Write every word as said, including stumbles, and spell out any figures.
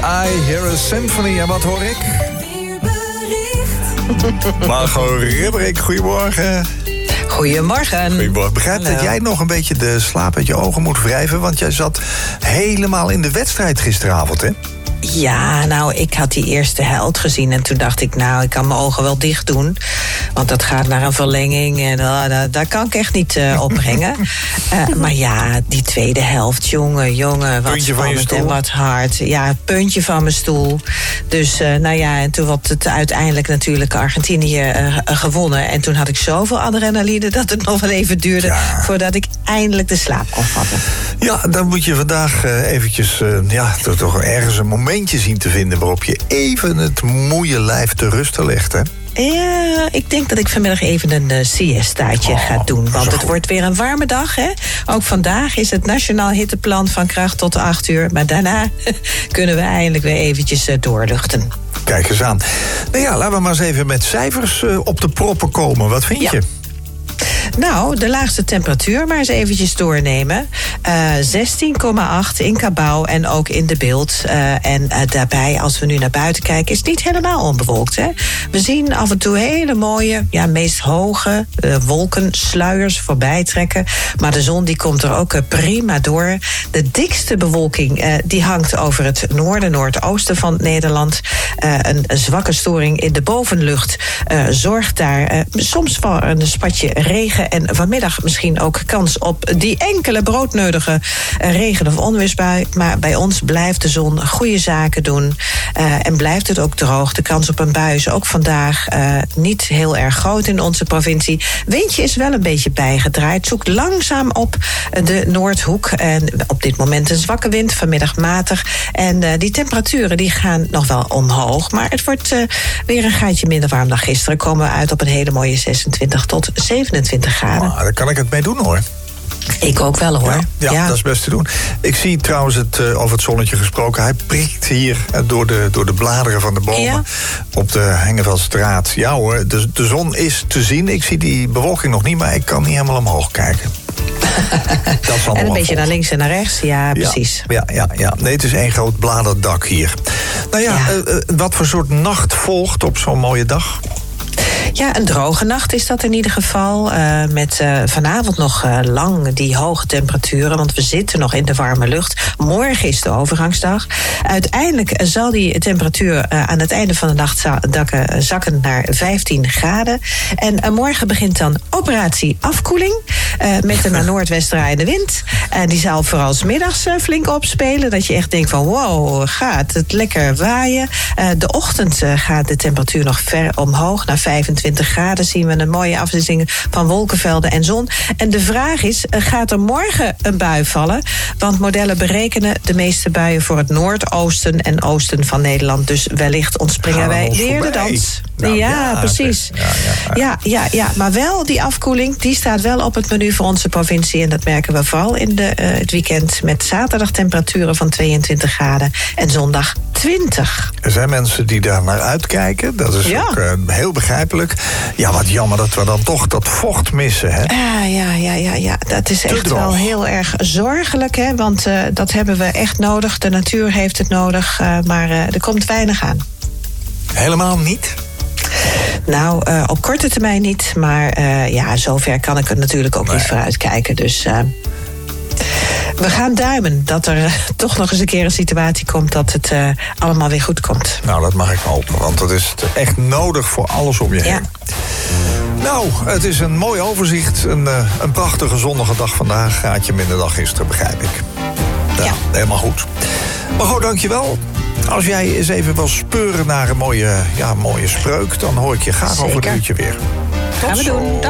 I Hear a Symphony. En wat hoor ik? Margot Ribberik, goedemorgen. Goedemorgen. Goedemorgen. Begrijp Hallo. Dat jij nog een beetje de slaap uit je ogen moet wrijven, want jij zat helemaal in de wedstrijd gisteravond, hè? Ja, nou, ik had die eerste helft gezien en toen dacht ik, nou, ik kan mijn ogen wel dicht doen. Want dat gaat naar een verlenging en uh, dat, dat kan ik echt niet uh, opbrengen. uh, maar ja, die tweede helft, jongen, jongen, wat puntje spannend en wat hard. Ja, puntje van mijn stoel. Dus, uh, nou ja, en toen had het uiteindelijk natuurlijk Argentinië uh, gewonnen. En toen had ik zoveel adrenaline dat het nog wel even duurde ja. voordat ik eindelijk de slaap kon vatten. Ja, dan moet je vandaag uh, eventjes, uh, ja, toch, toch ergens een moment zien te vinden waarop je even het moeie lijf te rusten legt, hè? Ja, ik denk dat ik vanmiddag even een uh, siestaatje oh, ga doen. Want het goed. wordt weer een warme dag, hè? Ook vandaag is het Nationaal Hitteplan van kracht tot acht uur. Maar daarna kunnen we eindelijk weer eventjes uh, doorluchten. Kijk eens aan. Nou ja, laten we maar eens even met cijfers uh, op de proppen komen. Wat vind ja. je? Nou, de laagste temperatuur maar eens eventjes doornemen. Uh, zestien komma acht in Cabau en ook in de Beeld. Uh, en uh, daarbij, als we nu naar buiten kijken, is het niet helemaal onbewolkt. Hè? We zien af en toe hele mooie, ja, meest hoge uh, wolkensluiers voorbij trekken. Maar de zon die komt er ook uh, prima door. De dikste bewolking uh, die hangt over het noorden, noordoosten van Nederland. Uh, een, een zwakke storing in de bovenlucht uh, zorgt daar uh, soms voor een spatje regen. En vanmiddag misschien ook kans op die enkele broodnodige regen- of onweersbui. Maar bij ons blijft de zon goede zaken doen. Uh, en blijft het ook droog. De kans op een bui is ook vandaag uh, niet heel erg groot in onze provincie. Windje is wel een beetje bijgedraaid. Zoekt langzaam op de Noordhoek. En op dit moment een zwakke wind, vanmiddag matig. En uh, die temperaturen die gaan nog wel omhoog. Maar het wordt uh, weer een gaatje minder warm dan gisteren. Komen we uit op een hele mooie zesentwintig tot zevenentwintig graden. Oh, daar kan ik het mee doen, hoor. Ik ook wel, hoor. Ja, ja, ja, dat is best te doen. Ik zie trouwens, het, uh, over het zonnetje gesproken, hij prikt hier uh, door, de, door de bladeren van de bomen ja. op de Hengeveldstraat. Ja hoor, de, de zon is te zien. Ik zie die bewolking nog niet, maar ik kan niet helemaal omhoog kijken. Dat is en een beetje naar links en naar rechts, ja, precies. Ja, ja, ja. Nee, het is één groot bladerdak hier. Nou ja, ja. Uh, uh, wat voor soort nacht volgt op zo'n mooie dag? Ja, een droge nacht is dat in ieder geval. Uh, met uh, vanavond nog uh, lang die hoge temperaturen. Want we zitten nog in de warme lucht. Morgen is de overgangsdag. Uiteindelijk zal die temperatuur uh, aan het einde van de nacht za- dakken, zakken naar vijftien graden. En uh, morgen begint dan operatie afkoeling. Uh, met een naar noordwest draaiende wind. En uh, die zal vooral 's middags uh, flink opspelen. Dat je echt denkt van wow, gaat het lekker waaien. Uh, de ochtend uh, gaat de temperatuur nog ver omhoog naar vijfentwintig graden. Zien we een mooie afwisseling van wolkenvelden en zon. En de vraag is, gaat er morgen een bui vallen? Want modellen berekenen de meeste buien voor het noordoosten en oosten van Nederland. Dus wellicht ontspringen wij weer de dans. Nou, ja, ja, precies. Ja, ja, ja. Ja, ja, maar wel die afkoeling, die staat wel op het menu voor onze provincie. En dat merken we vooral in de, uh, het weekend met zaterdag temperaturen van tweeëntwintig graden en zondag twintig. Er zijn mensen die daar naar uitkijken. Dat is ja. ook uh, heel begrijpelijk. Ja, wat jammer dat we dan toch dat vocht missen, hè? Uh, ja, ja, ja, ja, dat is echt droog. wel heel erg zorgelijk, hè? Want uh, dat hebben we echt nodig. De natuur heeft het nodig, uh, maar uh, er komt weinig aan. Helemaal niet? Nou, uh, op korte termijn niet. Maar uh, ja, zover kan ik er natuurlijk ook nee. niet vooruit kijken. Dus uh, we gaan duimen dat er uh, toch nog eens een keer een situatie komt dat het uh, allemaal weer goed komt. Nou, dat mag ik hopen, want dat is echt nodig voor alles om je ja. heen. Nou, het is een mooi overzicht. Een, uh, een prachtige zonnige dag vandaag. Gaatje minder dan gisteren, begrijp ik. Ja, ja. Helemaal goed. Maar goed, dankjewel. Als jij eens even wil speuren naar een mooie, ja, mooie spreuk, dan hoor ik je graag Zeker. over een uurtje weer. Tot gaan we zo. doen. Dag.